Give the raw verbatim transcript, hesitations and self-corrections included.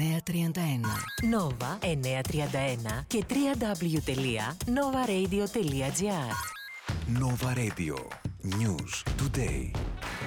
εννιακόσια τριάντα ένα. Nova εννιακόσια τριάντα ένα και double-u double-u double-u τελεία nova radio τελεία gr. Nova Radio. News Today.